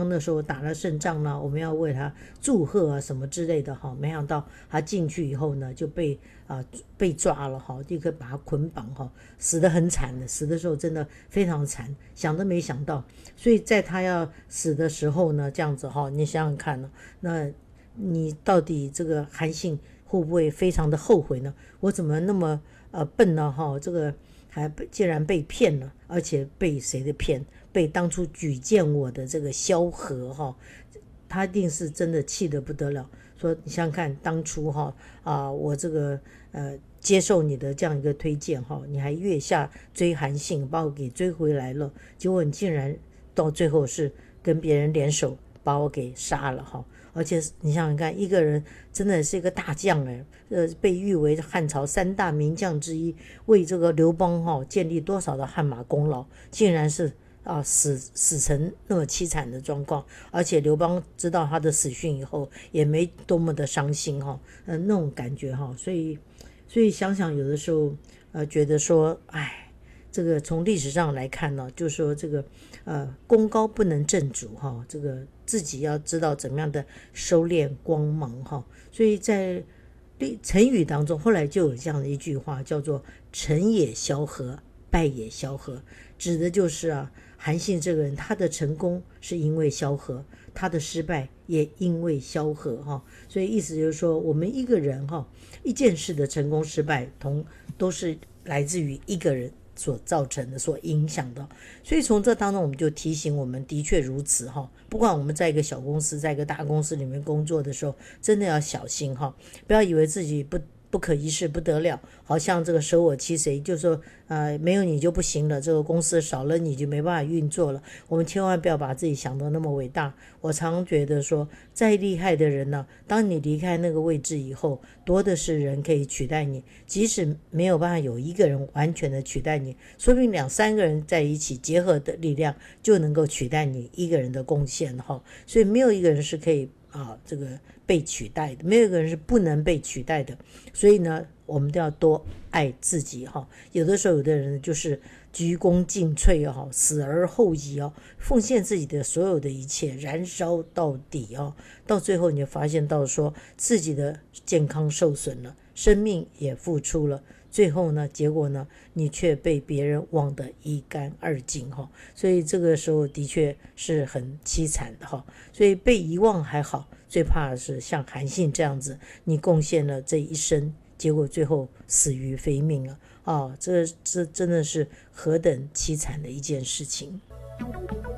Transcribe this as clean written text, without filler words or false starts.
方那时候打了胜仗呢，我们要为他祝贺啊什么之类的哈，没想到他进去以后呢就被抓了哈，立刻把他捆绑哈，死得很惨的，死的时候真的非常惨，想都没想到。所以在他要死的时候呢，这样子哈，你想想看呢，那你到底这个韩信会不会非常的后悔呢？我怎么那么笨呢哈？这个竟然被骗了，而且被谁的骗？被当初举荐我的这个萧何哈，他一定是真的气得不得了。说你想想看，当初我这个接受你的这样一个推荐哈，你还月下追韩信，把我给追回来了，结果你竟然到最后是跟别人联手把我给杀了哈。而且你想想看，一个人真的是一个大将被誉为汉朝3大名将之一，为这个刘邦建立多少的汗马功劳，竟然是死成那么凄惨的状况。而且刘邦知道他的死讯以后，也没多么的伤心那种感觉所以想想有的时候觉得说，这个从历史上来看呢，就是说这个功高不能正主这个自己要知道怎么样的收敛光芒所以在成语当中后来就有这样的一句话，叫做成也萧何，败也萧何，指的就是韩信这个人，他的成功是因为萧何，他的失败也因为萧何所以意思就是说，我们一个人一件事的成功失败都是来自于一个人所造成的，所影响的。所以从这当中我们就提醒我们，的确如此不管我们在一个小公司在一个大公司里面工作的时候，真的要小心不要以为自己不可一世不得了，好像这个舍我其谁，就说没有你就不行了，这个公司少了你就没办法运作了。我们千万不要把自己想得那么伟大。我常觉得说，再厉害的人呢，当你离开那个位置以后，多的是人可以取代你，即使没有办法有一个人完全的取代你，说不定2、3个人在一起结合的力量就能够取代你一个人的贡献所以没有一个人是可以这个被取代的，没有一个人是不能被取代的。所以呢，我们都要多爱自己有的时候有的人就是鞠躬尽瘁死而后已奉献自己的所有的一切，燃烧到底到最后你就发现到说自己的健康受损了，生命也付出了，最后呢，结果呢，你却被别人忘得一干二净所以这个时候的确是很凄惨的所以被遗忘还好，最怕的是像韩信这样子，你贡献了这一生，结果最后死于非命了这真的是何等凄惨的一件事情。